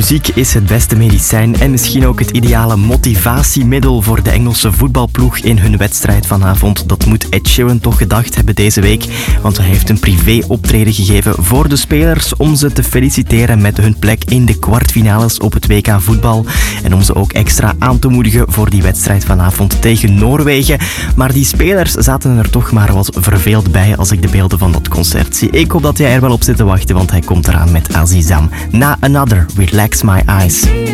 Muziek is het beste medicijn en misschien ook het ideale motivatiemiddel voor de Engelse voetbalploeg in hun wedstrijd vanavond. Dat moet Ed Sheeran toch gedacht hebben deze week, want hij heeft een privé-optreden gegeven voor de spelers om ze te feliciteren met hun plek in de kwartfinales op het WK voetbal en om ze ook extra aan te moedigen voor die wedstrijd vanavond tegen Noorwegen. Maar die spelers zaten er toch maar wat verveeld bij als ik de beelden van dat concert zie. Ik hoop dat jij er wel op zit te wachten, want hij komt eraan met Azizam. Na Another, Relax My Eyes.